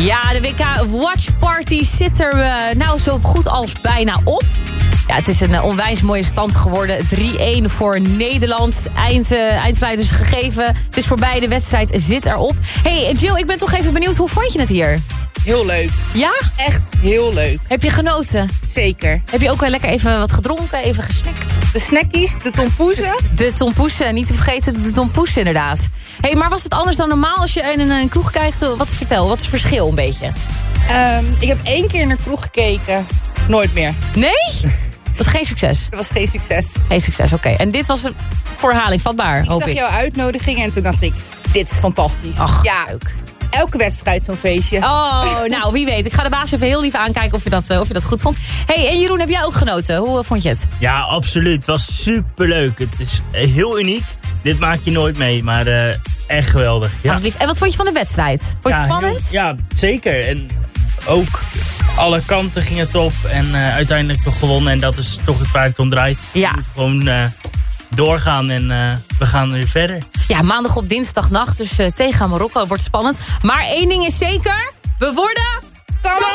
Ja, de WK Watch Party zit er nou zo goed als bijna op. Ja, het is een onwijs mooie stand geworden. 3-1 voor Nederland. Eindfluit is gegeven. Het is voorbij, de wedstrijd zit erop. Hey Jill, ik ben toch even benieuwd, hoe vond je het hier? Heel leuk. Ja? Echt heel leuk. Heb je genoten? Zeker. Heb je ook lekker even wat gedronken, even gesnikt? De snackies, de tompoezen. De tompoesen, niet te vergeten de tompoesen inderdaad. Hey, maar was het anders dan normaal als je in een kroeg kijkt? Wat is het verschil een beetje? Ik heb 1 keer naar kroeg gekeken. Nooit meer. Nee? Was geen succes? Dat was geen succes. Geen succes, oké. En dit was voor herhaling vatbaar, Ik hoop zag ik. jouw uitnodiging en toen dacht ik, dit is fantastisch. Ach, ja, leuk. Elke wedstrijd zo'n feestje. Oh, nou, wie weet. Ik ga de baas even heel lief aankijken of je dat goed vond. Hey, en Jeroen, heb jij ook genoten? Hoe vond je het? Ja, absoluut. Het was superleuk. Het is heel uniek. Dit maak je nooit mee, maar echt geweldig. Ja. Lief. En wat vond je van de wedstrijd? Vond je het spannend? Ja, zeker. En ook alle kanten gingen top. En uiteindelijk toch gewonnen. En dat is toch het waar het om draait. Ja. We moeten gewoon doorgaan en we gaan weer verder. Ja, maandag op dinsdagnacht. Dus tegen Marokko wordt spannend. Maar één ding is zeker. We worden...